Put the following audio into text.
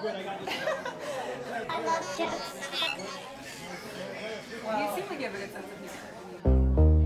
I love chips. You seem like you have a good sense of humor.